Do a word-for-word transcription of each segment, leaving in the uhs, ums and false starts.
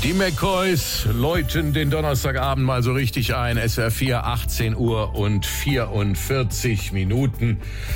Die McCoys läuten den Donnerstagabend mal so richtig ein. S W R vier, achtzehn Uhr und vierundvierzig Minuten.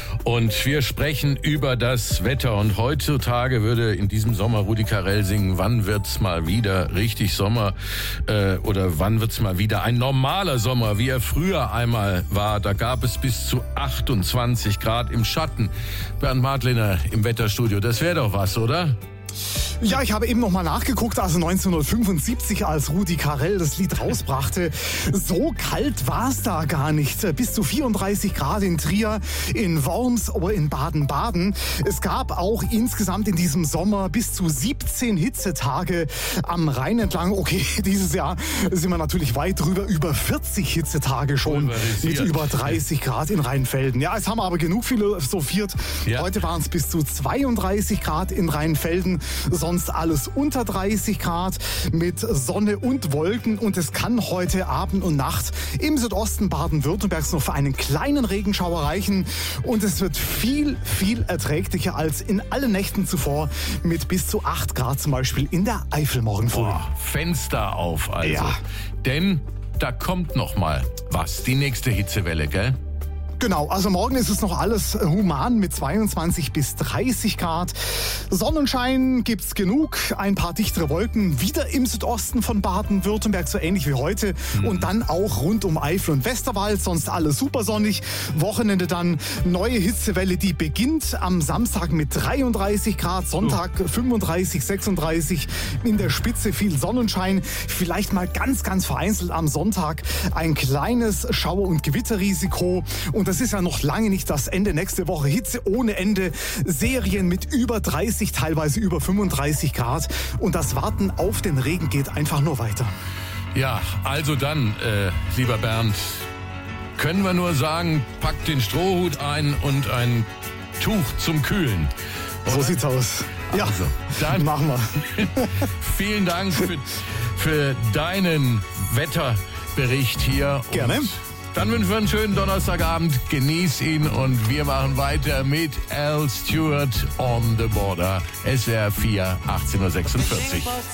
Und wir sprechen über das Wetter. Und heutzutage würde in diesem Sommer Rudi Carrell singen, wann wird's mal wieder richtig Sommer? Äh, oder wann wird's mal wieder ein normaler Sommer, wie er früher einmal war? Da gab es bis zu achtundzwanzig Grad im Schatten. Bernd Martliner im Wetterstudio. Das wäre doch was, oder? Ja, ich habe eben noch mal nachgeguckt, also neunzehnhundertfünfundsiebzig, als Rudi Carrell das Lied rausbrachte. So kalt war es da gar nicht. Bis zu vierunddreißig Grad in Trier, in Worms oder in Baden-Baden. Es gab auch insgesamt in diesem Sommer bis zu siebzehn Hitzetage am Rhein entlang. Okay, dieses Jahr sind wir natürlich weit drüber, über vierzig Hitzetage schon mit über dreißig Grad in Rheinfelden. Ja, es haben aber genug philosophiert. Ja. Heute waren es bis zu zweiunddreißig Grad in Rheinfelden. Sonst alles unter dreißig Grad mit Sonne und Wolken. Und es kann heute Abend und Nacht im Südosten Baden-Württembergs noch für einen kleinen Regenschauer reichen. Und es wird viel, viel erträglicher als in allen Nächten zuvor mit bis zu acht Grad zum Beispiel in der Eifel morgen früh. Boah, Fenster auf also. Ja. Denn da kommt noch mal was. Die nächste Hitzewelle, gell? Genau, also morgen ist es noch alles human mit zweiundzwanzig bis dreißig Grad. Sonnenschein gibt's genug, ein paar dichtere Wolken wieder im Südosten von Baden-Württemberg, so ähnlich wie heute. Mhm. Und dann auch rund um Eifel und Westerwald, sonst alles super sonnig. Wochenende dann neue Hitzewelle, die beginnt am Samstag mit dreiunddreißig Grad, Sonntag oh. fünfunddreißig, sechsunddreißig, in der Spitze viel Sonnenschein. Vielleicht mal ganz, ganz vereinzelt am Sonntag ein kleines Schauer- und Gewitterrisiko. Und das ist ja noch lange nicht das Ende. Nächste Woche Hitze ohne Ende. Serien mit über dreißig, teilweise über fünfunddreißig Grad. Und das Warten auf den Regen geht einfach nur weiter. Ja, also dann, äh, lieber Bernd, können wir nur sagen, pack den Strohhut ein und ein Tuch zum Kühlen. Oder? So sieht's aus. Ja, also, dann machen wir. Vielen Dank für, für deinen Wetterbericht hier. Gerne. Und dann wünschen wir einen schönen Donnerstagabend, genieß ihn und wir machen weiter mit Al Stewart on the Border. S W R vier, achtzehn Uhr sechsundvierzig.